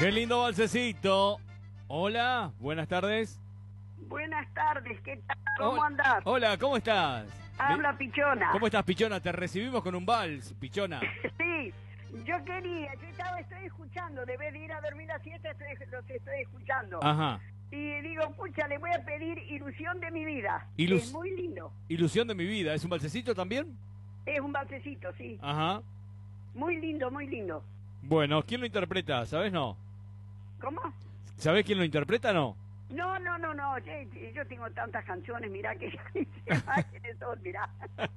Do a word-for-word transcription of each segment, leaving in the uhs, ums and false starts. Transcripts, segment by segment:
Qué lindo balsecito. Hola, buenas tardes. Buenas tardes, ¿qué tal? ¿Cómo Hola, andás? Hola, ¿cómo estás? Habla Pichona. ¿Cómo estás, Pichona? Te recibimos con un vals, Pichona. Sí, yo quería, yo estaba, estoy escuchando, debes de ir a dormir a siete, estoy, los estoy escuchando. Ajá. Y digo, pucha, le voy a pedir Ilusión de mi vida. Ilus- Es muy lindo. Ilusión de mi vida. ¿Es un balsecito también? Es un balsecito, sí. Ajá. Muy lindo, muy lindo. Bueno, ¿quién lo interpreta? ¿Sabes no? ¿Cómo? ¿Sabés quién lo interpreta no? No, no, no, no, yo, yo tengo tantas canciones, mirá que imágenes son, mirá.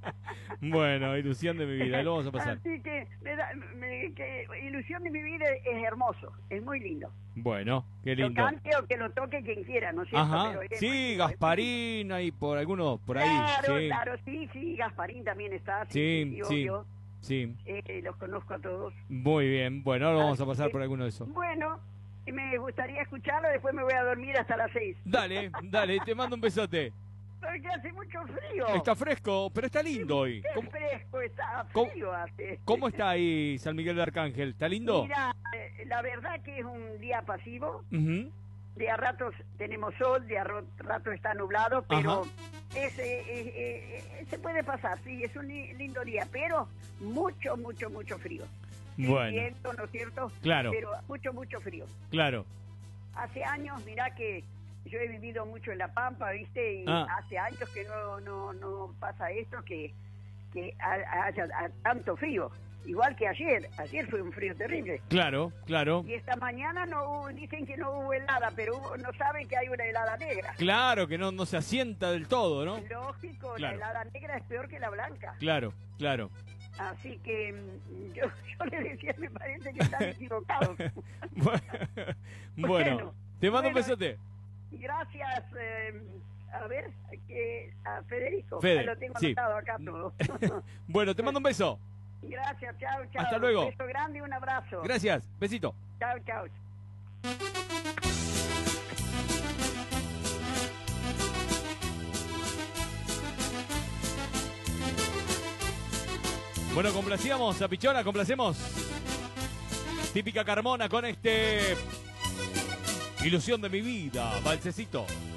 Bueno, Ilusión de mi vida, ahí lo vamos a pasar. Así que, me da, me, que Ilusión de mi vida es hermoso, es muy lindo. Bueno, qué Lo lindo. cante o que lo toque quien quiera, ¿no es cierto? Ajá, Pero es sí, muy- Gasparín ahí por algunos, por ahí. Claro, Sí, claro, sí, sí, Gasparín también está, sí, sí, sí, sí, obvio. sí. Eh, los conozco a todos. Muy bien, bueno, ahora vamos a Así pasar que, por alguno de esos. Bueno, me gustaría escucharlo, después me voy a dormir hasta las seis. Dale, dale, te mando un besote. Porque hace mucho frío. Está fresco, pero está lindo hoy. Qué ¿Cómo, fresco está, cómo- frío hace. cómo está ahí San Miguel de Arcángel? ¿Está lindo? Mira, eh, la verdad que es un día pasivo. Ujú. De a ratos tenemos sol, de a ro- ratos está nublado, pero Ajá. es, eh, eh, eh, se puede pasar, sí, es un li- lindo día, pero mucho, mucho, mucho frío. Sí, Bueno. viento, ¿no es cierto? Claro. Pero mucho, mucho frío. Claro. Hace años, mirá que yo he vivido mucho en La Pampa, ¿viste? Y Ah. hace años que no no no pasa esto, que, que ha- haya ha- tanto frío. Igual que ayer, ayer fue un frío terrible. Claro, claro. Y esta mañana no hubo- dicen que no hubo helada, pero hubo- no saben que hay una helada negra. Claro que no, no se asienta del todo, ¿no? Lógico, Claro. la helada negra es peor que la blanca. Claro, claro. Así que mm, yo, yo le decía, me parece que están equivocados. bueno, Bueno, te mando un bueno. besote. Gracias, eh, a ver, que, a Federico. Fede, Ahí lo tengo sí. anotado acá todo. Bueno, te mando un beso. Gracias, chao, chao. Hasta luego. Un beso grande y un abrazo. Gracias, besito. Chao, chao. Bueno, complacíamos a Pichona, complacemos. Típica Carmona con este Ilusión de mi vida, balsecito.